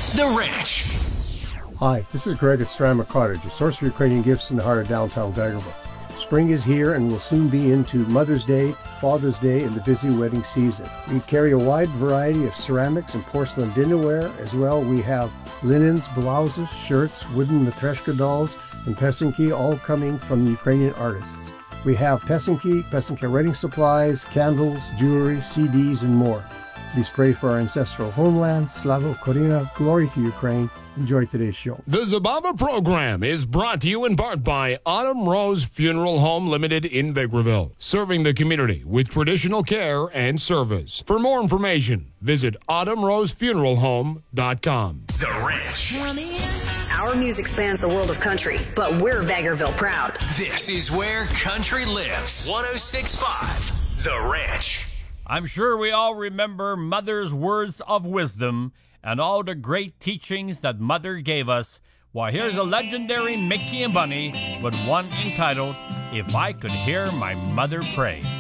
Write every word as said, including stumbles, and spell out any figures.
The Ranch. Hi, this is Greg at Strama Cottage, a source for Ukrainian gifts in the heart of downtown Vegreville. Spring is here and will soon be into Mother's Day, Father's Day, and the busy wedding season. We carry a wide variety of ceramics and porcelain dinnerware. As well, we have linens, blouses, shirts, wooden matryoshka dolls, and pesenki, all coming from Ukrainian artists. We have pesenki, pesenki wedding supplies, candles, jewelry, C Ds, and more. Please pray for our ancestral homeland. Slava Ukraina, glory to Ukraine. Enjoy today's show. The Zabava program is brought to you in part by Autumn Rose Funeral Home Limited in Vegreville, serving the community with traditional care and service. For more information, visit autumn rose funeral home dot com. The Ranch. Our music spans the world of country, but we're Vegreville proud. This is where country lives. one oh six point five The Ranch. I'm sure we all remember Mother's words of wisdom and all the great teachings that Mother gave us. Well, here's a legendary Mickey and Bunny with one entitled, If I Could Hear My Mother Pray.